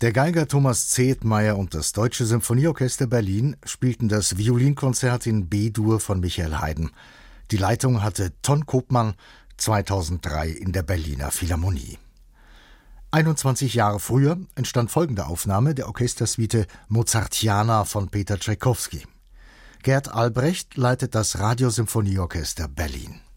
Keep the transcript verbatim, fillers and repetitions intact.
Der Geiger Thomas Zedmeier und das Deutsche Symphonieorchester Berlin spielten das Violinkonzert in B-Dur von Michael Haydn. Die Leitung hatte Ton Kopmann, zweitausenddrei in der Berliner Philharmonie. einundzwanzig Jahre früher entstand folgende Aufnahme der Orchestersuite Mozartiana von Peter Tschaikowski. Gerd Albrecht leitet das Radiosymphonieorchester Berlin.